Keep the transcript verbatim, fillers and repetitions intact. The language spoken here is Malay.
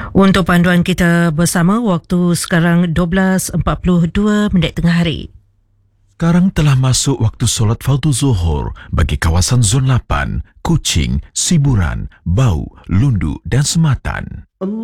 Untuk panduan kita bersama, waktu sekarang dua belas empat puluh dua minit tengah hari. Sekarang telah masuk waktu solat fardu zuhur bagi kawasan Zon lapan, Kuching, Siburan, Bau, Lundu dan Sematan.